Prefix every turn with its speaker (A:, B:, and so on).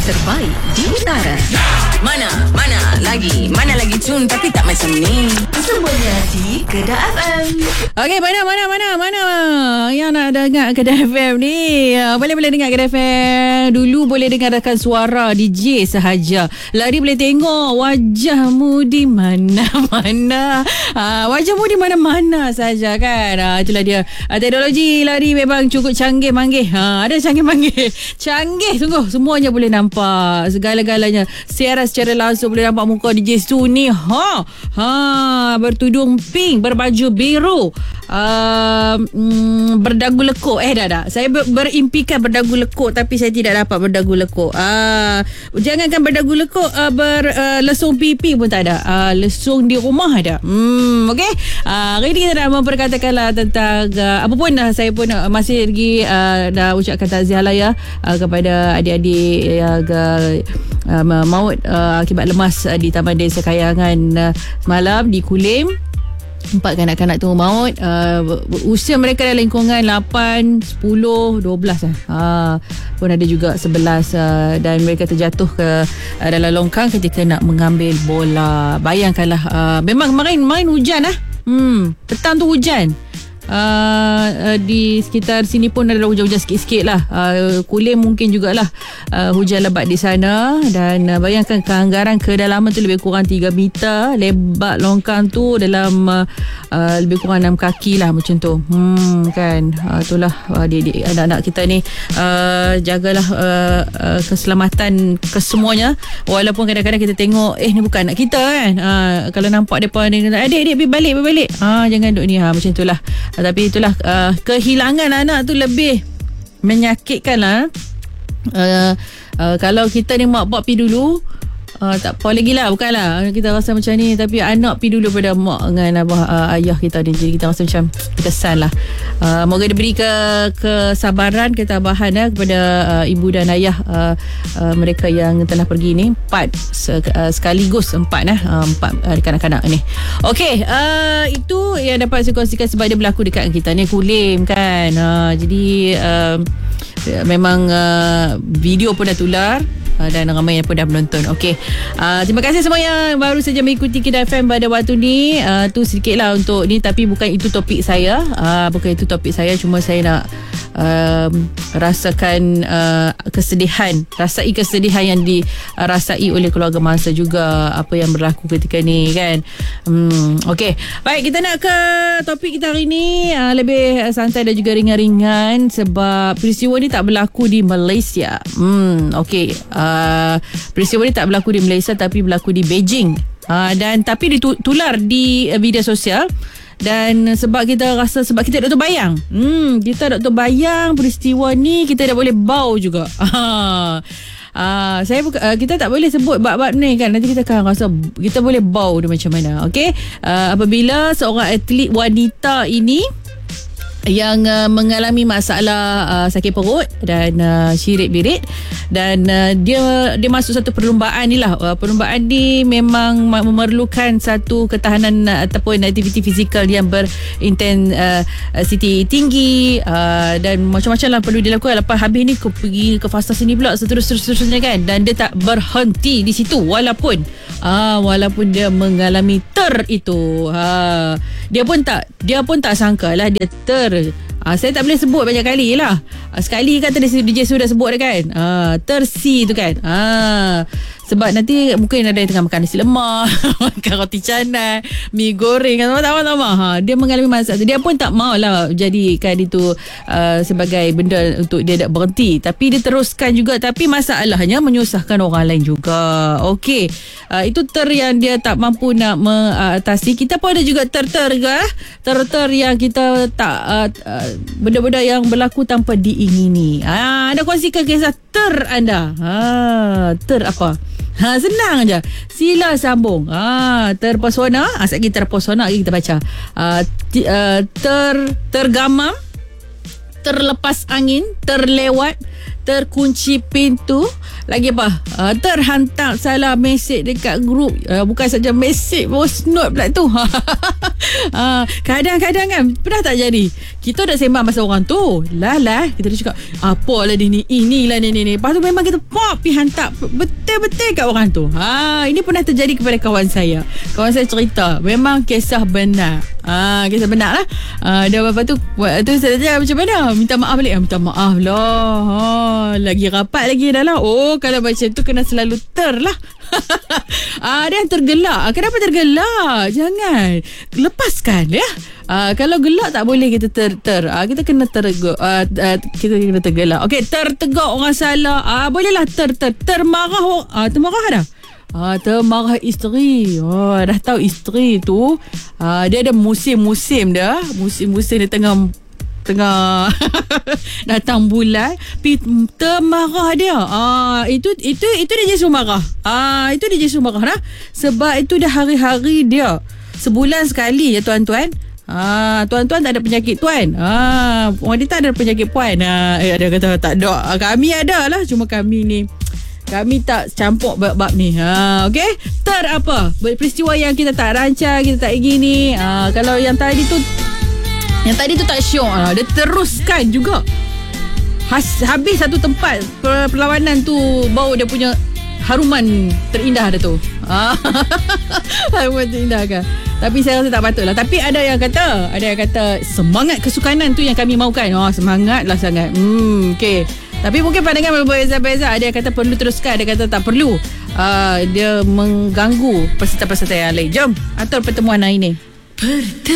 A: terbaik di utara. Mana lagi tune tapi tak macam ni. Semuanya di Kedah FM.
B: Okey, mana yang nak dengar Kedah FM ni? Boleh dengar Kedah FM. Dulu boleh dengarkan suara DJ sahaja. Lari boleh tengok wajahmu di mana-mana. Wajahmu di mana-mana saja kan. Itulah dia. Teknologi lari memang cukup canggih-manggih. Ada canggih-manggih. Canggih sungguh. Semuanya boleh nampak. Segala-galanya. Siaran secara langsung boleh nampak muka DJ Stu ni. Bertudung pink, berbaju biru, berdagu lekuk. Dah. Saya berimpikan berdagu lekuk, tapi saya tidak dapat berdagu lekuk. Jangankan berdagu lekuk, berlesung pipi pun tak ada. Lesung di rumah ada. Okey. Hari ni kita nak memperkatakanlah tentang apa pun saya pun masih lagi dah ucapkan takziah lah ya kepada adik-adik yang maut akibat lemas di Taman Desa Kayangan malam di Kulim. 4 kanak-kanak tu maut. Usia mereka dalam lingkungan 8, 10, 12 pun ada juga 11 dan mereka terjatuh ke dalam longkang ketika nak mengambil bola. Bayangkanlah, memang main hujan petang tu hujan. Di sekitar sini pun ada hujan-hujan sikit-sikit lah. Kulim mungkin jugalah hujan lebat di sana. Dan bayangkan keanggaran kedalaman tu lebih kurang 3 meter. Lebar longkang tu dalam lebih kurang 6 kaki lah macam tu. Kan itulah adik-adik anak-anak kita ni. Jagalah keselamatan kesemuanya. Walaupun kadang-kadang kita tengok ni bukan anak kita kan. Kalau nampak mereka ni, adik balik. Jangan duduk ni. Macam itulah. Tapi itulah kehilangan anak tu lebih menyakitkan lah. Kalau kita ni mak bapak pergi dulu, tak apa lagi lah, bukanlah kita rasa macam ni, tapi anak pergi dulu pada mak dengan ayah kita ni. Jadi kita rasa macam kesan lah. Moga diberi kesabaran, ketabahan kepada ibu dan ayah mereka yang telah pergi ni. 4 sekaligus 4 kanak-kanak ni. Okey, itu yang dapat saya kongsikan sebab dia berlaku dekat kita ni, Kulim kan. Jadi memang video pun dah tular dan ramai yang pun dah menonton. Okey, terima kasih semua yang baru saja mengikuti Kedah FM pada waktu ni. Tu sedikit lah untuk ni, tapi bukan itu topik saya. Cuma saya nak rasakan rasai kesedihan yang dirasai oleh keluarga mangsa juga, apa yang berlaku ketika ni kan. Okey, baik, kita nak ke topik kita hari ni, lebih santai dan juga ringan-ringan sebab peristiwa ni tak berlaku di Malaysia. Okey, peristiwa ni tak berlaku di Malaysia tapi berlaku di Beijing. Tapi ditular di media sosial. Dan sebab kita tak terbayang. Kita tak terbayang peristiwa ni, kita dah boleh bau juga. Kita tak boleh sebut bab-bab ni kan. Nanti kita akan rasa kita boleh bau dia macam mana. Okey, apabila seorang atlet wanita ini yang mengalami masalah sakit perut dan syirik-birit, dan dia masuk satu perlumbaan ni lah. Perlumbaan ni memang memerlukan satu ketahanan ataupun aktiviti fizikal yang berintensiti tinggi, dan macam-macam lah perlu dilakukan. Lepas habis ni pergi ke fasa sini pula, seterusnya kan. Dan dia tak berhenti di situ walaupun dia mengalami itu. Dia pun tak sangka lah dia saya tak boleh sebut banyak kali lah. Sekali kan tadi DJ sudah sebut dah kan. Tersi tu kan. Sebab nanti mungkin ada yang tengah makan nasi lemak, makan roti canai, mi goreng, sama-sama. Dia mengalami masalah. Dia pun tak maulah jadikan itu sebagai benda untuk dia nak berhenti. Tapi dia teruskan juga. Tapi masalahnya menyusahkan orang lain juga. Okey, itu yang dia tak mampu nak mengatasi. Kita pun ada juga ter yang kita tak benda-benda yang berlaku tanpa diingini. Anda kongsikan kisah anda. Apa? Senang je, sila sambung. Terpesona, sekali terpesona lagi kita baca. Tergamam, terlepas angin, terlewat, terkunci pintu. Lagi apa? Terhantar salah mesej dekat grup. Bukan saja mesej, voice note pula tu. Kadang-kadang kan pernah tak jadi kita dah sembang pasal orang tu, kita dah cakap apalah dia ni, inilah ni. Lepas tu memang kita pergi hantar betul-betul kat orang tu. Ini pernah terjadi kepada kawan saya cerita, memang kisah benar. Kisah benar lah. Dan lepas tu saya tanya macam mana, minta maaf balik. Minta maaf lah, lagi rapat lagi dah lah. Kalau macam tu kena selalu lah. Dia yang tergelak. Kenapa tergelak? Jangan, lepaskan ya. Kalau gelak tak boleh kita kita kena kita kena tergelak. Okey, tertegak orang salah. Bolehlah termarah. Termarah dah. Termarah isteri. Dah tahu isteri tu dia ada musim-musim dah. Musim-musim dia tengah datang bulan, termarah dia. Itu dia jadi marah. Itu dia jadi marah dah. Sebab itu dah hari-hari dia. Sebulan sekali ya tuan-tuan. Tuan-tuan tak ada penyakit tuan. Wanita ada penyakit puan. Dia kata tak ada. Kami ada lah, cuma kami tak campur bab ni. Okey, apa? Peristiwa yang kita tak rancang, kita tak ingin ni. Kalau yang tadi tu tak syok. Dia teruskan juga. Habis satu tempat perlawanan tu, baru dia punya haruman terindah dah tu. Haruman terindah kan. Tapi saya rasa tak patut lah. Tapi ada yang kata semangat kesukanan tu yang kami mahukan. Semangat lah sangat. Okay. Tapi mungkin pandangan berbeza-beza. Ada yang kata perlu teruskan, ada yang kata tak perlu. Dia mengganggu peserta-peserta yang lain. Jom atur pertemuan hari ini.